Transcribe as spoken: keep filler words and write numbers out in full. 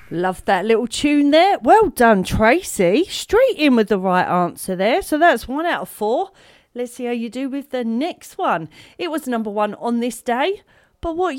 Love that little tune there. Well done, Tracy. Straight in with the right answer there. So that's one out of four. Let's see how you do with the next one. It was number one on this day. But what